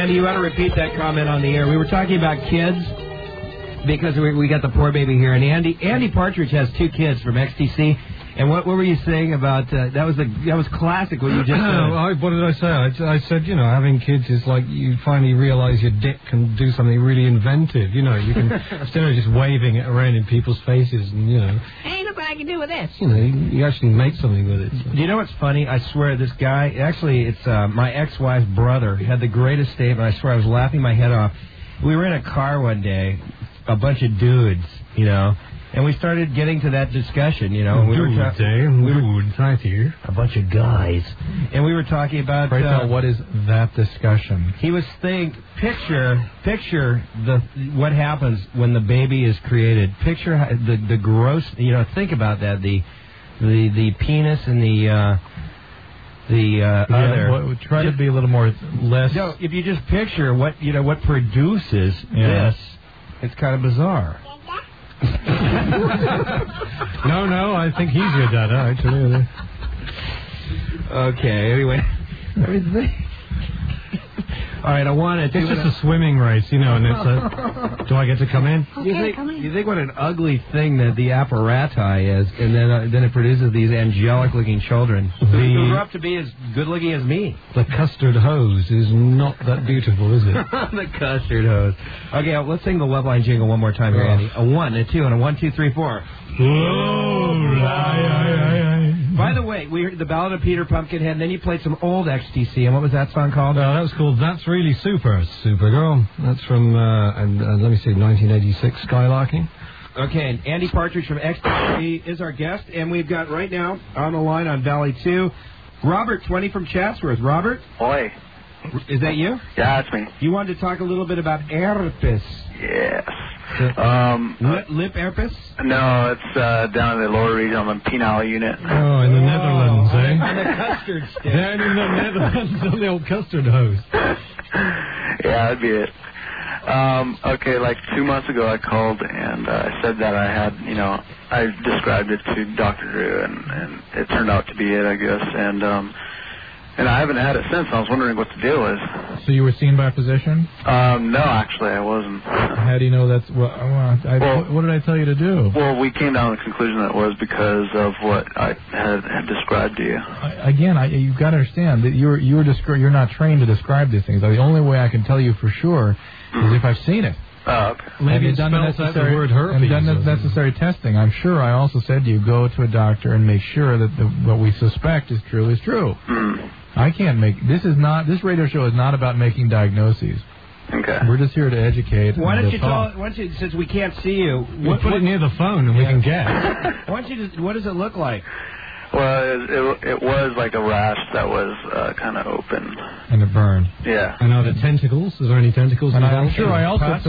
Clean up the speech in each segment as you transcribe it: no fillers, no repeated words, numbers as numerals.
Andy, you want to repeat that comment on the air. We were talking about kids because we got the poor baby here. And Andy Partridge has 2 kids from XTC. And what were you saying about that was classic what you just said. What did I say? I said, having kids is like you finally realize your dick can do something really inventive. You can instead of just waving it around in people's faces and hey, look what I can do with this. You actually make something with it. So. Do you know what's funny? I swear this guy, actually it's my ex-wife's brother, had the greatest statement. I swear I was laughing my head off. We were in a car one day, a bunch of dudes, and we started getting to that discussion, we were right here. A bunch of guys. And we were talking about... Right now, what is that discussion? He was saying, picture what happens when the baby is created. Picture the gross... think about that. The penis and the other... Try to be a little more less... No, if you just picture what produces this, it's kind of bizarre. No, I think he's your dada, actually. Okay, anyway. All right, I wanted to... It's just a swimming race, and it's do I get to come in? You think what an ugly thing that the apparati is, and then it produces these angelic-looking children who grow up to be as good-looking as me. The custard hose is not that beautiful, is it? The custard hose. Okay, let's sing the Love Line jingle one more time here, Andy. A 1, a 2, and a 1, 2, 3, 4. By the way, we heard the Ballad of Peter Pumpkinhead, and then you played some old XTC, and what was that song called? That was called That's Really Super, Supergirl. That's from, let me see, 1986, Skylarking. Okay, and Andy Partridge from XTC is our guest, and we've got right now on the line on Valley 2, Robert 20 from Chatsworth. Robert? Oi. Is that you? Yeah, that's me. You wanted to talk a little bit about herpes. Yes. Lip herpes? No, it's down in the lower region on the penile unit. Oh, in the Netherlands, eh? On the custard stick. Down in the Netherlands on the old custard hose. Yeah, that'd be it. Okay, like 2 months ago I called and I said that I had, I described it to Dr. Drew and it turned out to be it, I guess, and I haven't had it since. I was wondering what the deal is. So you were seen by a physician? No, actually, I wasn't. How do you know that's... what did I tell you to do? Well, we came down to the conclusion that it was because of what I had described to you. You've got to understand that you're not trained to describe these things. The only way I can tell you for sure is if I've seen it. Oh, okay. Maybe it's done the necessary testing. I'm sure I also said to you, go to a doctor and make sure that what we suspect is true is true. I can't make... This radio show is not about making diagnoses. Okay. We're just here to educate. Why don't you since we can't see you... Put it near the phone and we can guess. What does it look like? Well, it was like a rash that was kind of open. And a burn. Yeah. And are there tentacles? Is there any tentacles And involved? I'm sure I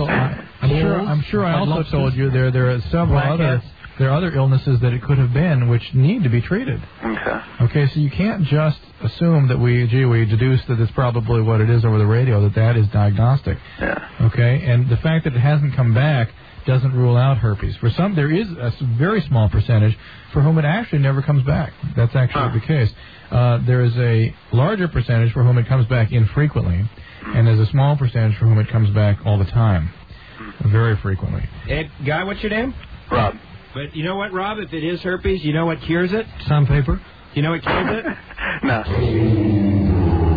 also told you there are several other illnesses that it could have been which need to be treated. Okay, so you can't just assume that we deduced that it's probably what it is over the radio, that is diagnostic. Yeah. Okay, and the fact that it hasn't come back doesn't rule out herpes. For some, there is a very small percentage for whom it actually never comes back. That's actually the case. There is a larger percentage for whom it comes back infrequently, and there's a small percentage for whom it comes back all the time, very frequently. Hey, Guy, what's your name? Rob. But you know what, Rob? If it is herpes, you know what cures it? Sandpaper. You know what cures it? No.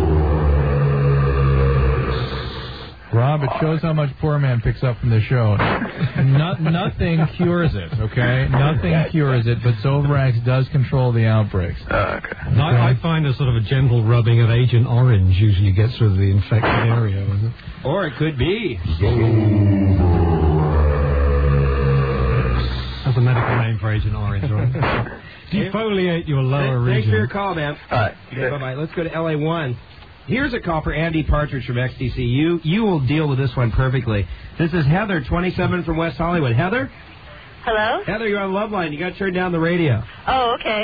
Rob, it shows how much poor man picks up from the show. Nothing cures it, okay? Nothing cures it, but Zovirax does control the outbreaks. Okay. I find a sort of a gentle rubbing of Agent Orange usually gets rid of the infected area, is it? Or it could be. That's a medical name for Agent Orange, right? Defoliate your lower region. Thanks for your call, man. All right. Okay, bye-bye. Let's go to LA1. Here's a call for Andy Partridge from XTC. You will deal with this one perfectly. This is Heather, 27 from West Hollywood. Heather? Hello? Heather, you're on Love Line. You got to turn down the radio. Oh, okay.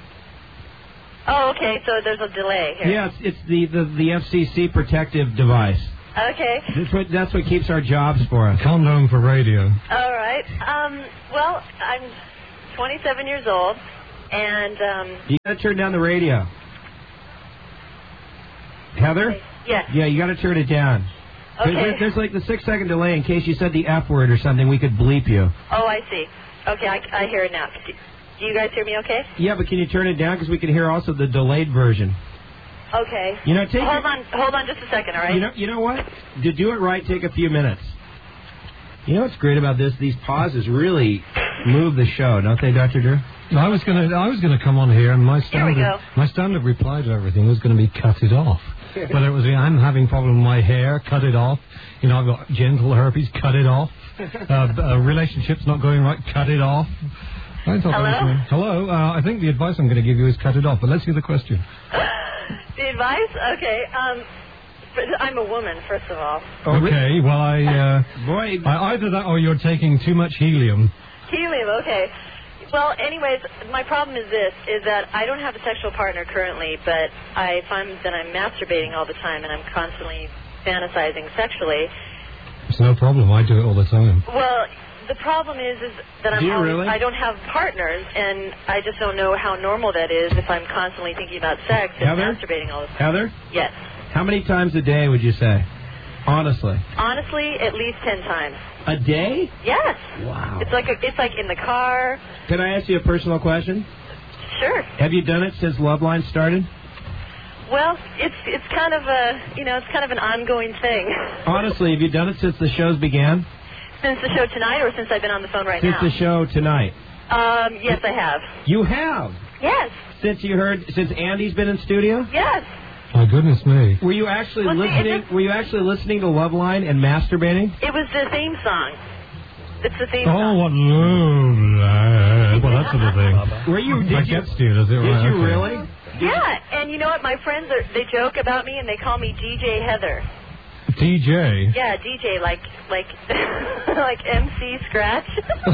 So there's a delay here. Yeah, it's the FCC protective device. Okay. That's what keeps our jobs for us. Condom for radio. All right. Well, I'm 27 years old, and... You got to turn down the radio. Heather? Yes. Yeah, you got to turn it down. Okay. There's like the 6-second delay in case you said the F word or something. We could bleep you. Oh, I see. Okay, I hear it now. Do you guys hear me okay? Yeah, but can you turn it down because we can hear also the delayed version. Okay. You know, Hold on just a second, all right? You know what? To do it right, take a few minutes. You know what's great about this? These pauses really move the show, don't they, Dr. Drew? I was gonna come on here, and my standard reply to everything was going to be cut it off. Whether it was I'm having problem with my hair, cut it off. You know, I've got genital herpes, cut it off. Relationship's not going right, cut it off. I thought Hello? Hello. I think the advice I'm going to give you is cut it off. But let's hear the question. The advice? Okay. I'm a woman, first of all. Okay. Well, either that or you're taking too much helium. Helium, okay. Well, anyways, my problem is this, is that I don't have a sexual partner currently, but I find that I'm masturbating all the time and I'm constantly fantasizing sexually. It's no problem. I do it all the time. Well, the problem is that I don't have partners, and I just don't know how normal that is if I'm constantly thinking about sex and masturbating all the time. Heather? Yes. How many times a day would you say? Honestly. Honestly, at least 10 times. A day? Yes. Wow. It's like in the car. Can I ask you a personal question? Sure. Have you done it since Loveline started? Well, it's kind of it's kind of an ongoing thing. Honestly, have you done it since the shows began? Since the show tonight, or since I've been on the phone right now? Since the show tonight. Yes, I have. You have? Yes. Since Andy's been in studio? Yes. My goodness me. Were you actually listening to Loveline and masturbating? It was the theme song. It's the theme Oh, song. what love. Well, that sort of thing. Were you? That gets to you, does it? Did you really? Yeah, and you know what? My friends they joke about me and they call me DJ Heather. DJ? Yeah, DJ, like like MC Scratch.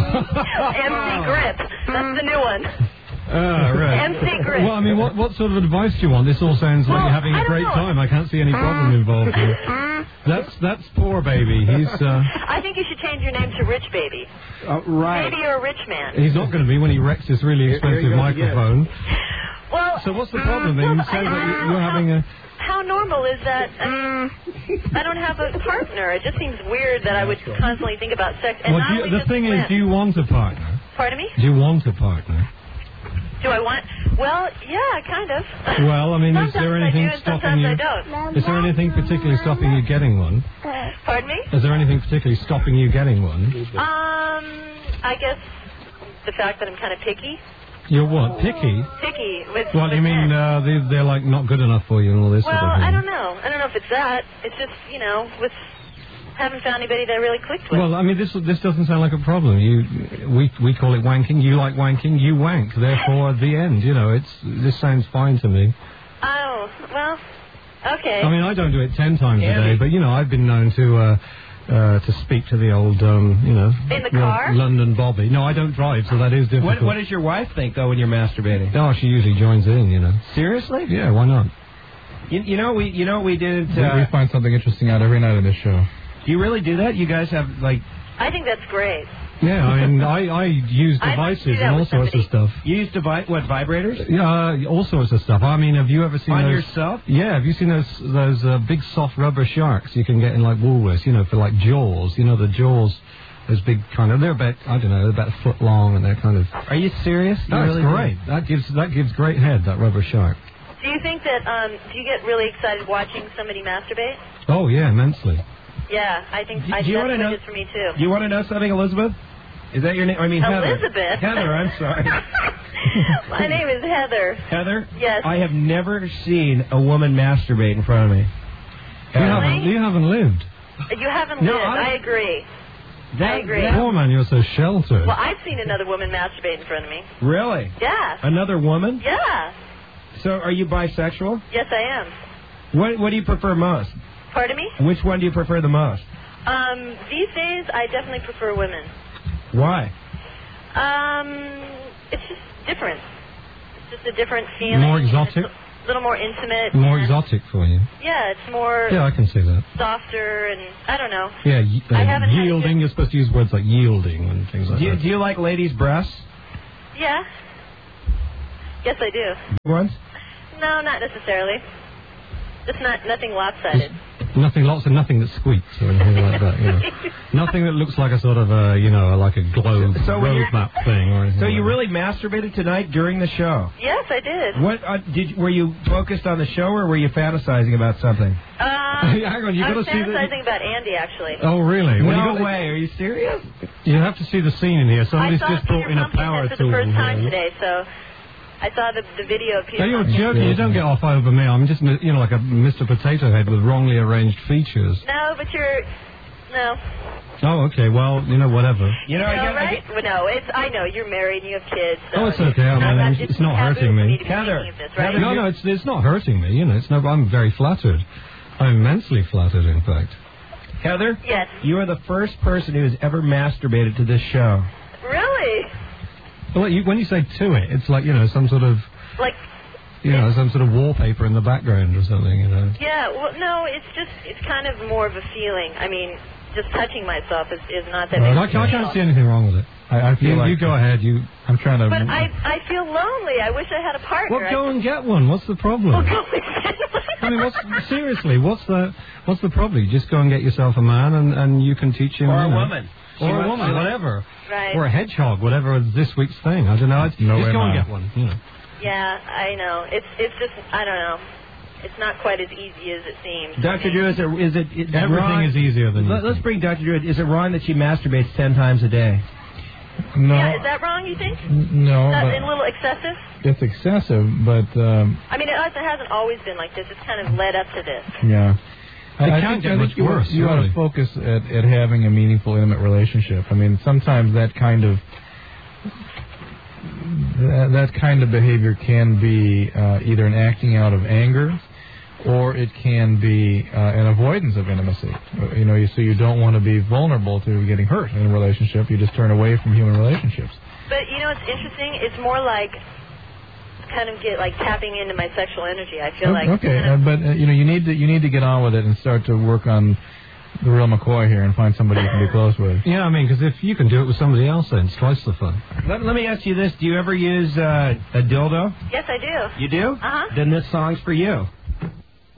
MC Grip. That's the new one. Right. MC Grip. Well, I mean, what sort of advice do you want? This all sounds like you're having a great time. I can't see any problem involved here. That's poor baby. He's. I think you should change your name to Rich Baby. Right. Maybe you're a rich man. He's not going to be when he wrecks this really expensive microphone. Well. So what's the problem? Then it sounds like you're having a. How normal is that? I mean, I don't have a partner. It just seems weird that I would constantly think about sex. And Well, the thing is, do you want a partner? Pardon me? Do you want a partner? Do I want? Well, yeah, kind of. Well, I mean, sometimes is there anything I do, stopping you? I don't. Is there anything particularly stopping you getting one? Pardon me? Is there anything particularly stopping you getting one? I guess the fact that I'm kind of picky. You're what? Picky? Picky. Well, you mean they're like not good enough for you and all this sort of thing? Well, I don't know. I don't know if it's that. It's just, with haven't found anybody that I really clicked with. Well, I mean, this doesn't sound like a problem. We call it wanking. You like wanking. You wank. Therefore, the end. This sounds fine to me. Oh, well, okay. I mean, I don't do it 10 times a day, but I've been known to speak to the old, in the car? London Bobby. No, I don't drive, so that is difficult. What does your wife think, though, when you're masturbating? Oh, she usually joins in, Seriously? Yeah, why not? We didn't... we find something interesting out every night on this show. Do you really do that? You guys have, I think that's great. Yeah, I mean, I use devices and all sorts of stuff. You use vibrators? Yeah, all sorts of stuff. I mean, have you ever seen On those... yourself? Yeah, have you seen those big soft rubber sharks you can get in, like, Woolworths, for, like, Jaws? The Jaws, those big kind of... They're about, I don't know, they're about a foot long, and they're kind of... Are you serious? That's really great. That gives great head, that rubber shark. Do you think that, do you get really excited watching somebody masturbate? Oh, yeah, immensely. Yeah, I think that's what it is for me, too. Do you want to know something, Elizabeth? Is that your name? I mean, Elizabeth. Heather, I'm sorry. My name is Heather. Heather? Yes. I have never seen a woman masturbate in front of me. You haven't lived. You haven't lived. I agree. I agree. Poor man, you're so sheltered. Well, I've seen another woman masturbate in front of me. Really? Yeah. Another woman? Yeah. So are you bisexual? Yes, I am. What do you prefer most? Pardon me? Which one do you prefer the most? These days, I definitely prefer women. Why? It's just different. It's just a different feeling. More exotic? A little more intimate. More exotic for you. Yeah, it's more... Yeah, I can see that. Softer and, I don't know. Yeah, yielding. You're supposed to use words like yielding and things like that. Do you like ladies' breasts? Yeah. Yes, I do. Ones? No, not necessarily. Just nothing lopsided. Nothing that squeaks or anything like that. You know. Nothing that looks like a sort of like a globe roadmap thing or anything. So you like really masturbated tonight during the show? Yes, I did. What were you focused on the show or were you fantasizing about something? Hang on, you I got was to see fantasizing about Andy, actually. Oh, really? No way. Are you serious? You have to see the scene in here. Somebody's I saw just brought Peter in a Pumpkin power for tool. the first in time here. today, so I saw the video of Peter No, you're Pumpkin. joking. You don't get off over me. I'm just, like a Mr. Potato Head with wrongly arranged features. No, but no. Oh, okay. Well, whatever. Right? Well, no, I know you're married and you have kids. So Oh, it's okay. It's not hurting me. Heather, right? No, it's not hurting me. I'm very flattered. I'm immensely flattered, in fact. Heather? Yes. You are the first person who has ever masturbated to this show. Really? Well, when you say to it, it's like, some sort of... Like... some sort of wallpaper in the background or something, Yeah, well, no, it's kind of more of a feeling. I mean, just touching myself is not that... I can't see anything wrong with it. I feel like... You go ahead. I'm trying to... But I feel lonely. I wish I had a partner. Well, go and get one. What's the problem? Well, go and get one. I mean, seriously, what's the problem? You just go and get yourself a man and you can teach him... Or a woman. Or a woman, whatever. Right. Or a hedgehog, whatever is this week's thing. I don't know. Just go and get one. Yeah, I know. It's just, I don't know. It's not quite as easy as it seems. Dr. Drew, is it everything wrong? Is easier than Let's bring Dr. Drew. Is it wrong that she masturbates 10 times a day? No. Yeah, is that wrong, you think? No. Is that a little excessive? It's excessive, but... I mean, it hasn't always been like this. It's kind of led up to this. Yeah. I think worse. You ought to focus at having a meaningful, intimate relationship. I mean, sometimes that kind of behavior can be either an acting out of anger, or it can be an avoidance of intimacy. So you don't want to be vulnerable to getting hurt in a relationship. You just turn away from human relationships. But it's interesting. It's more like kind of tapping into my sexual energy. I feel like. Okay, but you need to get on with it and start to work on the real McCoy here and find somebody you can be close with. Yeah, I mean, because if you can do it with somebody else, then it's twice the fun. Let me ask you this: do you ever use a dildo? Yes, I do. You do? Uh-huh. Then this song's for you.